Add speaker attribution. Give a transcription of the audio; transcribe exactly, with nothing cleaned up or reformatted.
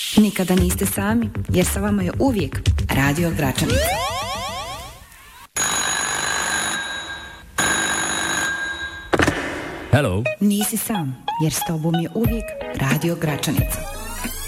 Speaker 1: Nikada niste sami, jer sa vama je uvijek Radio Gračanica.
Speaker 2: Hello.
Speaker 1: Nisi sam, jer s tobom je uvijek Radio Gračanica.